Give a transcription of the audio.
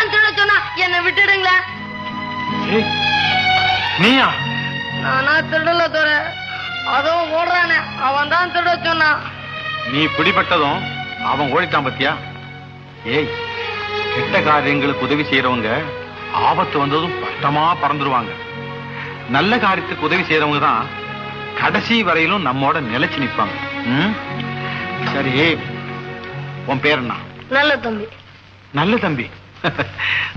தான் திருட சொன்னா என்ன விட்டுடுங்களா? நீயா? நானா திருடல தோற, அதுவும் ஓடுறானே அவன் தான் திருட சொன்னான். நீ பிடிபட்டதும் அவன் ஓடிட்டான் பத்தியா? ஏய், கெட்ட காரியங்களுக்கு உதவி செய்யறவங்க ஆபத்து வந்ததும் பட்டமா பறந்துருவாங்க. நல்ல காரியத்துக்கு உதவி செய்யறவங்க தான் கடைசி வரையிலும் நம்மோட நிலைச்சு நிற்பாங்க. சரி, உன் பேர் என்ன? நல்ல தம்பி. நல்ல தம்பி.